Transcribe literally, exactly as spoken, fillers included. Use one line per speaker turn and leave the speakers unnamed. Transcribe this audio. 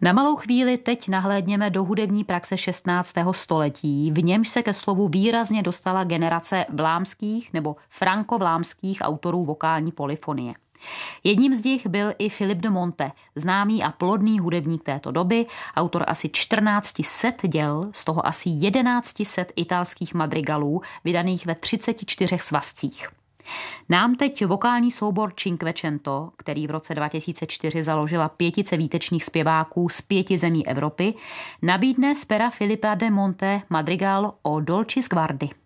Na malou chvíli teď nahlédněme do hudební praxe šestnáctého století, v němž se ke slovu výrazně dostala generace vlámských nebo frankovlámských autorů vokální polyfonie. Jedním z nich byl i Philip de Monte, známý a plodný hudebník této doby, autor asi čtrnáct set děl, z toho asi tisíc set italských madrigalů, vydaných ve třiceti čtyřech svazcích. Nám teď vokální soubor Cinquecento, který v roce dva tisíce čtyři založila pětice výtečných zpěváků z pěti zemí Evropy, nabídne z pera Filipa de Monte madrigal o Dolci Sguardi.